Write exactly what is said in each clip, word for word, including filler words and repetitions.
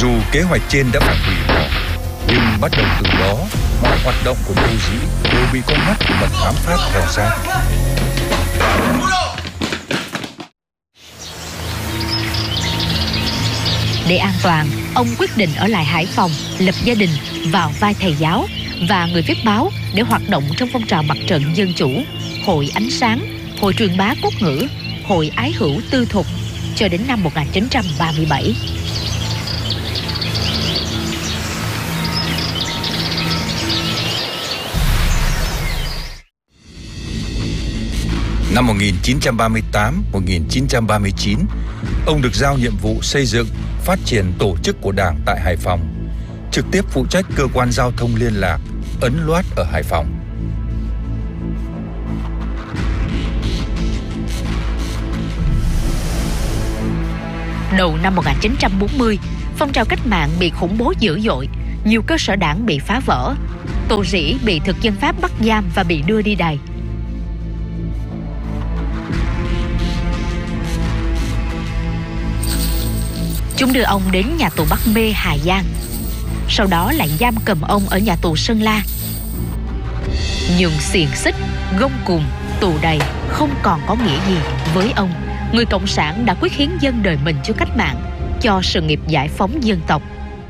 Dù kế hoạch trên đã phải hủy bỏ, nhưng bắt đầu từ đó, mọi hoạt động của Tô Dĩ đều bị con mắt của mật thám Pháp theo sát. Để an toàn, ông quyết định ở lại Hải Phòng, lập gia đình vào vai thầy giáo và người viết báo để hoạt động trong phong trào mặt trận dân chủ, Hội Ánh Sáng, Hội Truyền bá Quốc ngữ, Hội Ái hữu Tư thục cho đến năm một nghìn chín trăm ba mươi bảy. Năm một nghìn chín trăm ba mươi tám đến một nghìn chín trăm ba mươi chín, ông được giao nhiệm vụ xây dựng, phát triển tổ chức của Đảng tại Hải Phòng, trực tiếp phụ trách cơ quan giao thông liên lạc, ấn loát ở Hải Phòng. Đầu năm một nghìn chín trăm bốn mươi, phong trào cách mạng bị khủng bố dữ dội, nhiều cơ sở đảng bị phá vỡ. Tô Dĩ bị thực dân Pháp bắt giam và bị đưa đi đày. Chúng đưa ông đến nhà tù Bắc Mê, Hà Giang. Sau đó lại giam cầm ông ở nhà tù Sơn La. Nhưng xiềng xích, gông cùm, tù đầy không còn có nghĩa gì với ông. Người cộng sản đã quyết hiến dâng đời mình cho cách mạng, cho sự nghiệp giải phóng dân tộc.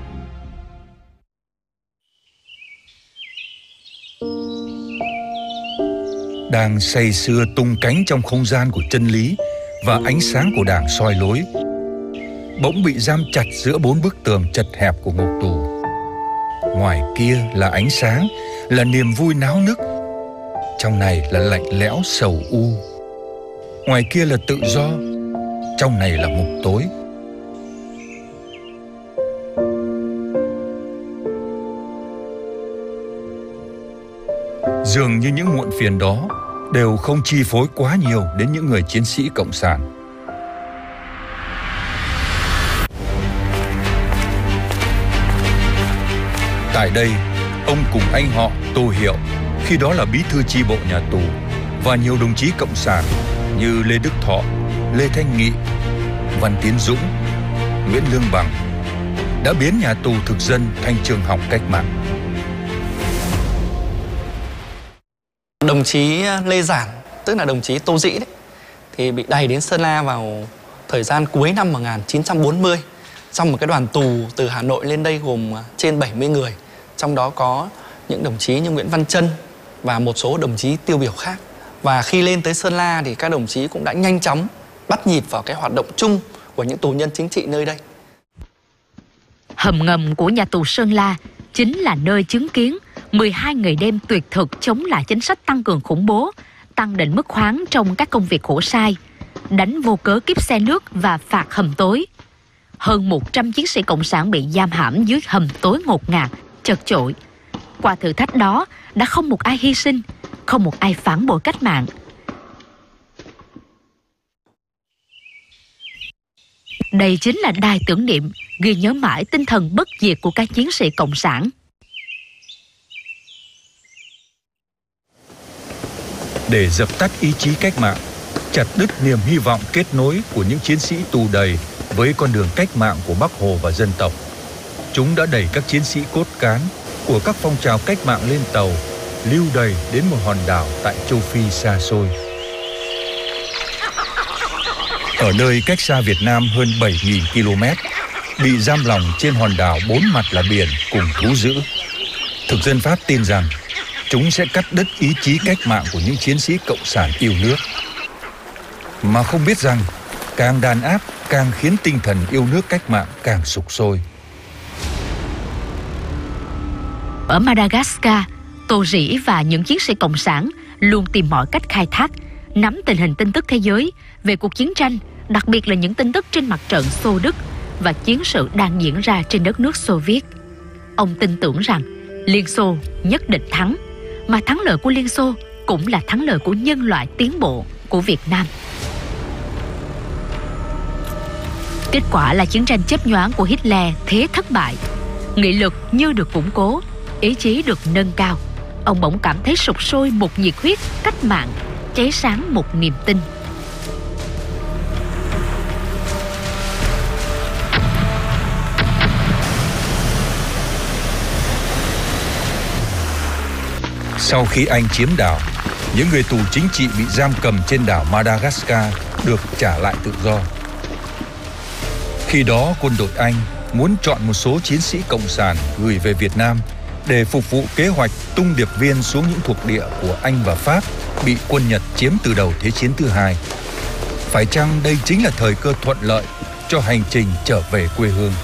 Đang say sưa tung cánh trong không gian của chân lý và ánh sáng của Đảng soi lối, bỗng bị giam chặt giữa bốn bức tường chật hẹp của ngục tù. Ngoài kia là ánh sáng, là niềm vui náo nức. Trong này là lạnh lẽo sầu u. Ngoài kia là tự do, trong này là ngục tối. Dường như những muộn phiền đó đều không chi phối quá nhiều đến những người chiến sĩ cộng sản. Tại đây, ông cùng anh họ Tô Hiệu, khi đó là bí thư chi bộ nhà tù, và nhiều đồng chí cộng sản như Lê Đức Thọ, Lê Thanh Nghị, Văn Tiến Dũng, Nguyễn Lương Bằng đã biến nhà tù thực dân thành trường học cách mạng. Đồng chí Lê Giản, tức là đồng chí Tô Dĩ đấy, thì bị đày đến Sơn La vào thời gian cuối năm một nghìn chín trăm bốn mươi trong một cái đoàn tù từ Hà Nội lên đây gồm trên bảy mươi người, trong đó có những đồng chí như Nguyễn Văn Trân và một số đồng chí tiêu biểu khác. Và khi lên tới Sơn La thì các đồng chí cũng đã nhanh chóng bắt nhịp vào cái hoạt động chung của những tù nhân chính trị nơi đây. Hầm ngầm của nhà tù Sơn La chính là nơi chứng kiến mười hai ngày đêm tuyệt thực chống lại chính sách tăng cường khủng bố, tăng định mức khoán trong các công việc khổ sai, đánh vô cớ kiếp xe nước và phạt hầm tối. Hơn một trăm chiến sĩ cộng sản bị giam hãm dưới hầm tối ngột ngạt, chật chội. Qua thử thách đó, đã không một ai hy sinh, không một ai phản bội cách mạng. Đây chính là đài tưởng niệm ghi nhớ mãi tinh thần bất diệt của các chiến sĩ cộng sản. Để dập tắt ý chí cách mạng, chặt đứt niềm hy vọng kết nối của những chiến sĩ tù đầy với con đường cách mạng của Bác Hồ và dân tộc, chúng đã đẩy các chiến sĩ cốt cán của các phong trào cách mạng lên tàu, lưu đày đến một hòn đảo tại châu Phi xa xôi. Ở nơi cách xa Việt Nam hơn bảy nghìn ki lô mét, bị giam lỏng trên hòn đảo bốn mặt là biển cùng thú dữ, thực dân Pháp tin rằng chúng sẽ cắt đứt ý chí cách mạng của những chiến sĩ cộng sản yêu nước. Mà không biết rằng, càng đàn áp càng khiến tinh thần yêu nước cách mạng càng sục sôi. Ở Madagascar, Tô Dĩ và những chiến sĩ cộng sản luôn tìm mọi cách khai thác, nắm tình hình tin tức thế giới về cuộc chiến tranh, đặc biệt là những tin tức trên mặt trận Xô Đức và chiến sự đang diễn ra trên đất nước Xô Viết. Ông tin tưởng rằng Liên Xô nhất định thắng, mà thắng lợi của Liên Xô cũng là thắng lợi của nhân loại tiến bộ của Việt Nam. Kết quả là chiến tranh chớp nhoáng của Hitler thế thất bại. Nghị lực như được củng cố, ý chí được nâng cao. Ông bỗng cảm thấy sục sôi một nhiệt huyết cách mạng, cháy sáng một niềm tin. Sau khi Anh chiếm đảo, những người tù chính trị bị giam cầm trên đảo Madagascar được trả lại tự do. Khi đó, quân đội Anh muốn chọn một số chiến sĩ cộng sản gửi về Việt Nam để phục vụ kế hoạch tung điệp viên xuống những thuộc địa của Anh và Pháp bị quân Nhật chiếm từ đầu Thế chiến thứ hai. Phải chăng đây chính là thời cơ thuận lợi cho hành trình trở về quê hương?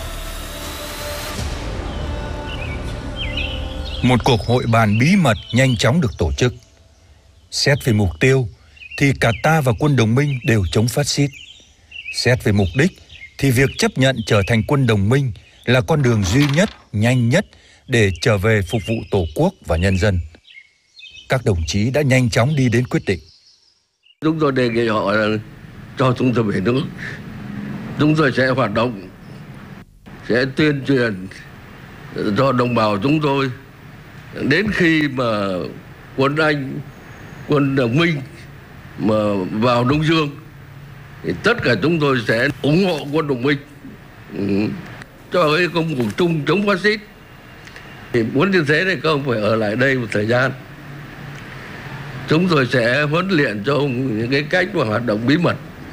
Một cuộc hội bàn bí mật nhanh chóng được tổ chức. Xét về mục tiêu thì cả ta và quân đồng minh đều chống phát xít. Xét về mục đích thì việc chấp nhận trở thành quân đồng minh là con đường duy nhất, nhanh nhất để trở về phục vụ Tổ quốc và nhân dân. Các đồng chí đã nhanh chóng đi đến quyết định. Chúng tôi đề nghị họ là cho chúng tôi về nước. Chúng tôi sẽ hoạt động, sẽ tuyên truyền cho đồng bào chúng tôi. Đến khi mà quân Anh, quân đồng minh mà vào Đông Dương thì tất cả chúng tôi sẽ ủng hộ quân đồng minh ừ. cho cái công cuộc chung chống phát xít. Thì muốn như thế thì không phải ở lại đây một thời gian. Chúng tôi sẽ huấn luyện cho những cái cách mà hoạt động bí mật,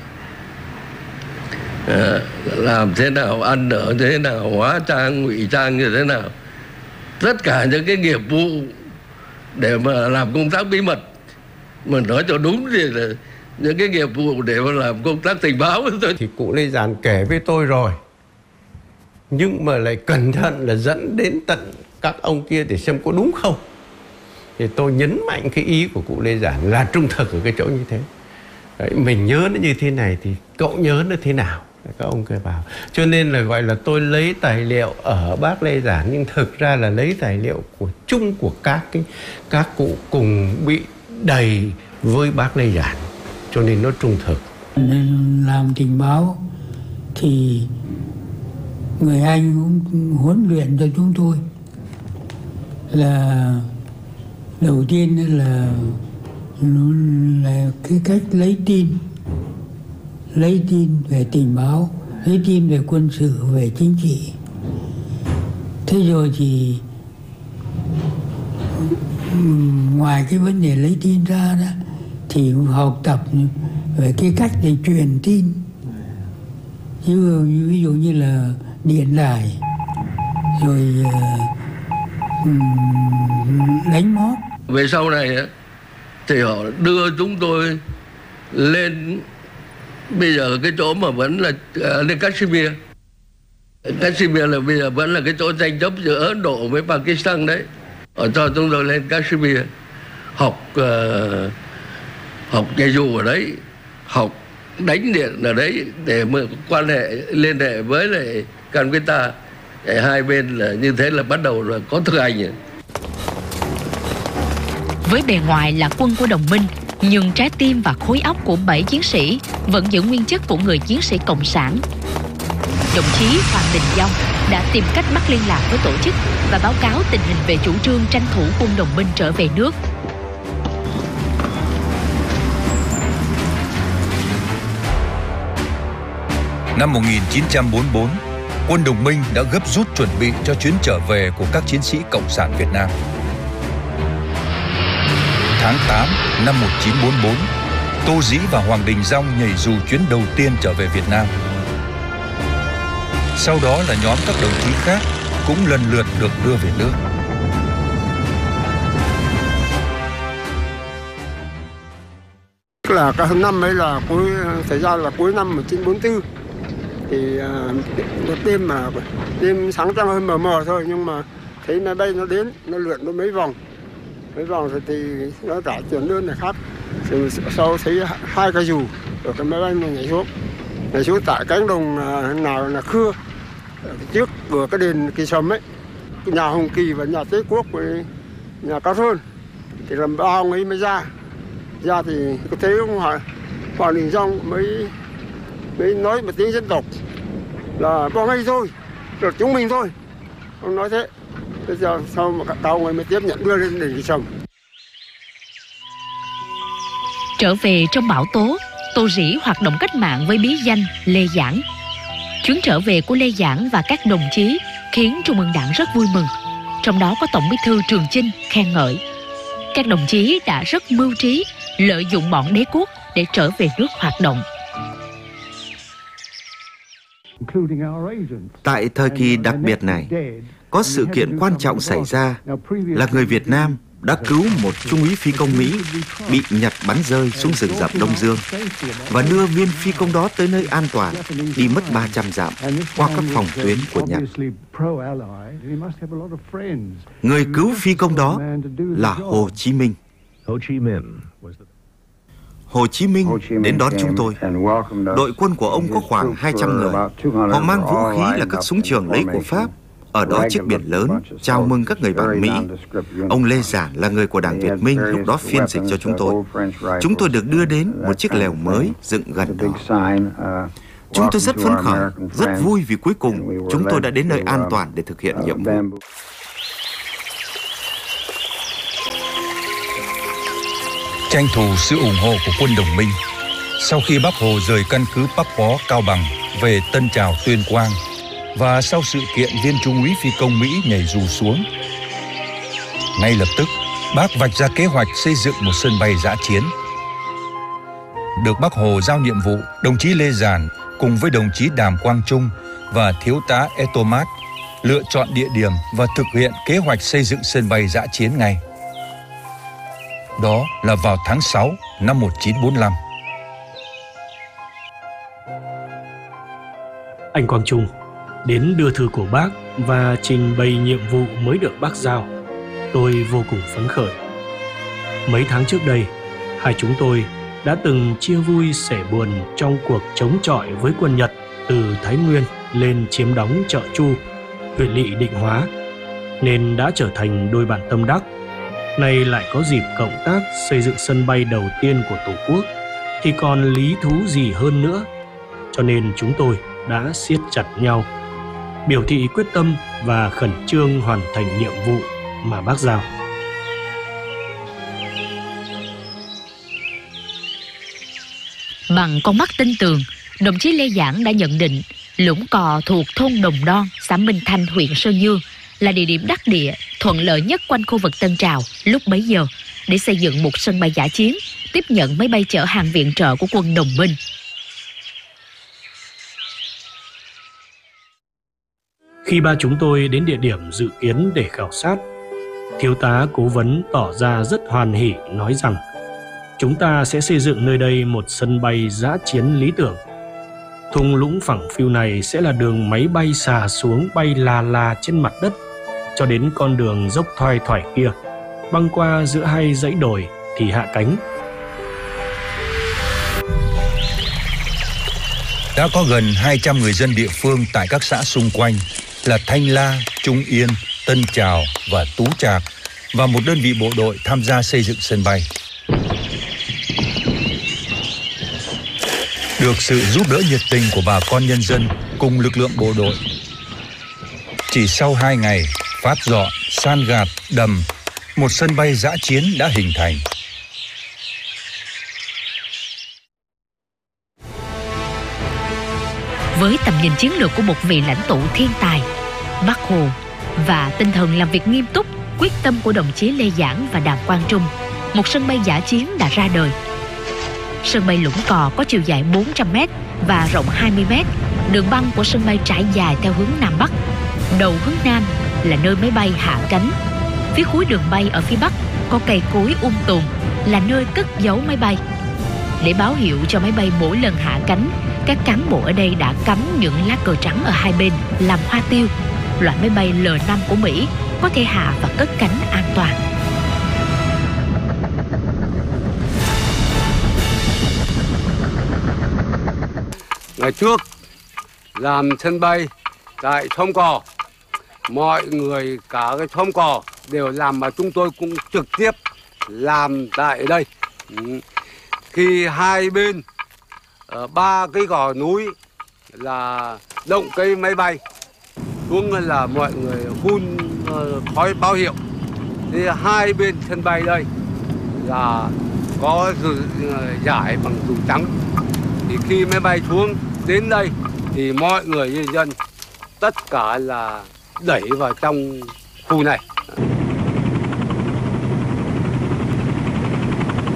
à, làm thế nào, ăn ở thế nào, hóa trang, ngụy trang như thế nào, tất cả những cái nghiệp vụ để mà làm công tác bí mật. Mà nói cho đúng thì là những cái nghiệp vụ để mà làm công tác tình báo thôi. Thì cụ Lê Giản kể với tôi rồi, nhưng mà lại cẩn thận là dẫn đến tận các ông kia để xem có đúng không. Thì tôi nhấn mạnh cái ý của cụ Lê Giản là trung thực ở cái chỗ như thế. Đấy, mình nhớ nó như thế này thì cậu nhớ nó thế nào, các ông kêu vào. Cho nên là gọi là tôi lấy tài liệu ở bác Lê Giản, nhưng thực ra là lấy tài liệu của chung của các cái các cụ cùng bị đầy với bác Lê Giản, cho nên nó trung thực. Nên làm tình báo thì người Anh cũng huấn luyện cho chúng tôi là đầu tiên là là cái cách lấy tin, lấy tin về tình báo, lấy tin về quân sự, về chính trị. Thế rồi thì ngoài cái vấn đề lấy tin ra đó thì học tập về cái cách để truyền tin, như ví dụ như là điện đài, rồi uh, đánh mót. Về sau này thì họ đưa chúng tôi lên, bây giờ cái chỗ mà vẫn là uh, lên Kashmir. Kashmir là bây giờ vẫn là cái chỗ tranh chấp giữa Ấn Độ với Pakistan đấy. Họ cho chúng tôi lên Kashmir học uh, học nhảy dù ở đấy, học đánh điện ở đấy để mà quan hệ liên hệ với lại Calcutta. Để hai bên là như thế là bắt đầu là có thực hành rồi. Với bề ngoài là quân của đồng minh, nhưng trái tim và khối óc của bảy chiến sĩ vẫn giữ nguyên chất của người chiến sĩ cộng sản. Đồng chí Hoàng Đình Dông đã tìm cách bắt liên lạc với tổ chức và báo cáo tình hình về chủ trương tranh thủ quân đồng minh trở về nước. Năm một nghìn chín trăm bốn mươi tư, quân đồng minh đã gấp rút chuẩn bị cho chuyến trở về của các chiến sĩ Cộng sản Việt Nam. Tháng tám năm một nghìn chín trăm bốn mươi tư, Tô Dĩ và Hoàng Đình Dông nhảy dù chuyến đầu tiên trở về Việt Nam. Sau đó là nhóm các đồng chí khác cũng lần lượt được đưa về nước. Là cái năm ấy là cuối thời gian là cuối năm một nghìn chín trăm bốn mươi tư thì uh, đêm mà đêm sáng trăng hơi mờ mờ thôi, nhưng mà thấy máy bay nó đến, nó lượn nó mấy vòng mấy vòng rồi thì nó trả chuyển đơn này khác. Rồi sau thấy hai cái dù ở cái máy bay mà nhảy xuống nhảy xuống tại cánh đồng uh, nào là Khưa, trước cửa cái đền Kỳ Sầm ấy, nhà Hồng Kỳ và nhà Tế Quốc với nhà Cao Sơn, thì làm ba ông ấy mới ra ra thì có thấy ông Hoàng, Hoàng Đình Dông mới mới nói một tiếng dân tộc là con ngay thôi, rồi chúng mình thôi, ông nói thế. Bây giờ sau mà các tàu người mới tiếp nhận đưa lên đền Kỳ Sầm. Trở về trong bão tố, Tô Dĩ hoạt động cách mạng với bí danh Lê Giản. Chuyến trở về của Lê Giản và các đồng chí khiến Trung ương Đảng rất vui mừng, trong đó có Tổng Bí thư Trường Chinh khen ngợi. Các đồng chí đã rất mưu trí lợi dụng bọn đế quốc để trở về nước hoạt động. Tại thời kỳ đặc biệt này, có sự kiện quan trọng xảy ra là người Việt Nam đã cứu một trung úy phi công Mỹ bị Nhật bắn rơi xuống rừng rậm Đông Dương và đưa viên phi công đó tới nơi an toàn, đi mất ba trăm dặm qua các phòng tuyến của Nhật. Người cứu phi công đó là Hồ Chí Minh. Hồ Chí Minh đến đón chúng tôi. Đội quân của ông có khoảng hai trăm người. Họ mang vũ khí là các súng trường lấy của Pháp. Ở đó chiếc biển lớn chào mừng các người bạn Mỹ. Ông Lê Giản là người của Đảng Việt Minh lúc đó phiên dịch cho chúng tôi. Chúng tôi được đưa đến một chiếc lều mới dựng gần đó. Chúng tôi rất phấn khởi, rất vui vì cuối cùng chúng tôi đã đến nơi an toàn để thực hiện nhiệm vụ. Tranh thủ sự ủng hộ của quân đồng minh, sau khi Bác Hồ rời căn cứ Bắc Bó, Cao Bằng về Tân Trào, Tuyên Quang, và sau sự kiện viên trung úy phi công Mỹ nhảy dù xuống, ngay lập tức Bác vạch ra kế hoạch xây dựng một sân bay dã chiến. Được Bác Hồ giao nhiệm vụ, đồng chí Lê Giản cùng với đồng chí Đàm Quang Trung và thiếu tá Etomat lựa chọn địa điểm và thực hiện kế hoạch xây dựng sân bay dã chiến ngay. Đó là vào tháng sáu năm một nghìn chín trăm bốn mươi lăm. Anh Quang Trung đến đưa thư của bác và trình bày nhiệm vụ mới được bác giao. Tôi vô cùng phấn khởi. Mấy tháng trước đây, hai chúng tôi đã từng chia vui sẻ buồn trong cuộc chống chọi với quân Nhật từ Thái Nguyên lên chiếm đóng Chợ Chu, huyện lỵ Định Hóa, nên đã trở thành đôi bạn tâm đắc. Nay lại có dịp cộng tác xây dựng sân bay đầu tiên của Tổ quốc, thì còn lý thú gì hơn nữa. Cho nên chúng tôi đã siết chặt nhau, biểu thị quyết tâm và khẩn trương hoàn thành nhiệm vụ mà bác giao. Bằng con mắt tinh tường, đồng chí Lê Giản đã nhận định Lũng Cò thuộc thôn Đồng Đon, xã Minh Thanh, huyện Sơn Dương là địa điểm đắc địa thuận lợi nhất quanh khu vực Tân Trào lúc bấy giờ để xây dựng một sân bay dã chiến, tiếp nhận máy bay chở hàng viện trợ của quân đồng minh. Khi ba chúng tôi đến địa điểm dự kiến để khảo sát, thiếu tá cố vấn tỏ ra rất hoan hỉ, nói rằng chúng ta sẽ xây dựng nơi đây một sân bay dã chiến lý tưởng. Thung lũng phẳng phiu này sẽ là đường máy bay xà xuống bay là là trên mặt đất cho đến con đường dốc thoai thoải kia, băng qua giữa hai dãy đồi thì hạ cánh. Đã có gần hai trăm người dân địa phương tại các xã xung quanh là Thanh La, Trung Yên, Tân Trào và Tú Trạc và một đơn vị bộ đội tham gia xây dựng sân bay. Được sự giúp đỡ nhiệt tình của bà con nhân dân cùng lực lượng bộ đội, chỉ sau hai ngày phát dọn, san gạt, đầm, một sân bay dã chiến đã hình thành. Với tầm nhìn chiến lược của một vị lãnh tụ thiên tài, Bác Hồ, và tinh thần làm việc nghiêm túc, quyết tâm của đồng chí Lê Giản và Đàm Quang Trung, một sân bay dã chiến đã ra đời. Sân bay Lũng Cò có chiều dài bốn trăm mét và rộng hai mươi mét. Đường băng của sân bay trải dài theo hướng Nam Bắc. Đầu hướng Nam là nơi máy bay hạ cánh. Phía cuối đường bay ở phía Bắc có cây cối um tùm là nơi cất giấu máy bay. Để báo hiệu cho máy bay mỗi lần hạ cánh, các cán bộ ở đây đã cắm những lá cờ trắng ở hai bên làm hoa tiêu. Loại máy bay L năm của Mỹ có thể hạ và cất cánh an toàn. Ngày trước làm sân bay tại Thôn Cò, mọi người cả cái Thôn Cò đều làm, mà chúng tôi cũng trực tiếp làm tại đây. Khi hai bên ở ba cái gò núi là động cây máy bay xuống là mọi người phun khói báo hiệu. Thì hai bên sân bay đây là có giải bằng dù trắng. Thì khi máy bay xuống đến đây thì mọi người nhân dân tất cả là đẩy vào trong khu này.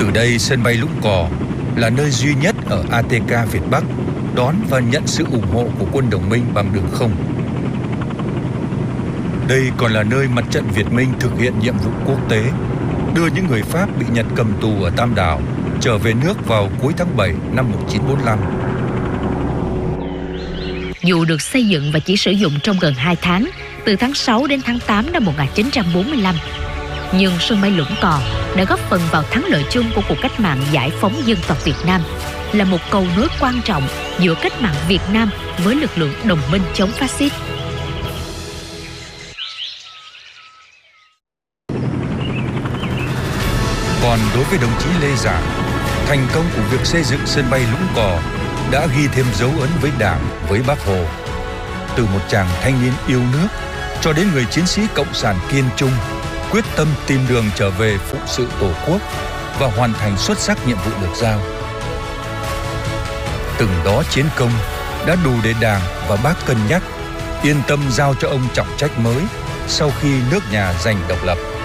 Từ đây, sân bay Lũng Cò là nơi duy nhất ở a tê ca Việt Bắc đón và nhận sự ủng hộ của quân đồng minh bằng đường không. Đây còn là nơi mặt trận Việt Minh thực hiện nhiệm vụ quốc tế, đưa những người Pháp bị Nhật cầm tù ở Tam Đảo trở về nước vào cuối tháng bảy năm một nghìn chín trăm bốn mươi lăm. Dù được xây dựng và chỉ sử dụng trong gần hai tháng, từ tháng sáu đến tháng tám năm một nghìn chín trăm bốn mươi lăm, nhưng sân bay Lũng Cò đã góp phần vào thắng lợi chung của cuộc cách mạng giải phóng dân tộc Việt Nam, là một cầu nối quan trọng giữa cách mạng Việt Nam với lực lượng đồng minh chống phát xít. Còn đối với đồng chí Lê Giản, thành công của việc xây dựng sân bay Lũng Cò đã ghi thêm dấu ấn với Đảng, với Bác Hồ. Từ một chàng thanh niên yêu nước cho đến người chiến sĩ cộng sản kiên trung, quyết tâm tìm đường trở về phụ sự Tổ quốc và hoàn thành xuất sắc nhiệm vụ được giao. Từng đó chiến công đã đủ để Đảng và Bác cân nhắc, yên tâm giao cho ông trọng trách mới sau khi nước nhà giành độc lập.